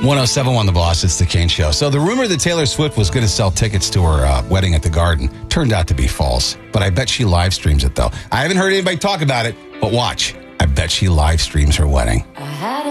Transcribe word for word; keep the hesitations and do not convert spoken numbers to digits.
one oh seven one The Boss, it's the Kane Show. So the rumor that Taylor Swift was going to sell tickets to her uh, wedding at the Garden turned out to be false. But I bet she live streams it, though. I haven't heard anybody talk about it, but watch. I bet she live streams her wedding. I had